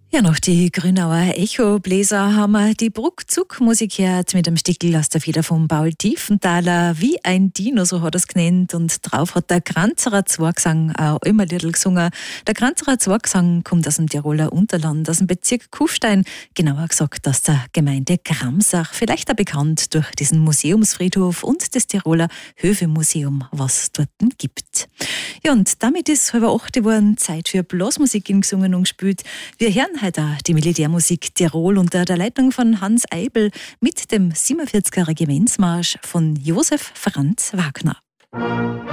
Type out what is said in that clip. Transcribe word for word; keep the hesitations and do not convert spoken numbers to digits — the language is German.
Ja, noch die Grünauer Echobläser haben wir die Bruckzug-Musik gehört mit dem Stickel aus der Feder von Paul Tiefenthaler. Wie ein Dino, so hat er es genannt. Und drauf hat der Kranzerer Zwergsang auch immer Liedl gesungen. Der Kranzerer Zwergsang kommt aus dem Tiroler Unterland, aus dem Bezirk Kufstein, genauer gesagt aus der Gemeinde Gramsach. Vielleicht auch bekannt durch diesen Museumsfriedhof und das Tiroler Höfe-Museum, was es dort gibt. Ja, und damit ist halb acht geworden, Zeit für Blasmusik in gesungen und gespielt. Wir hören heute auch die Militärmusik Tirol unter der Leitung von Hans Eibel mit dem siebenundvierziger Regimentsmarsch von Josef Franz Wagner.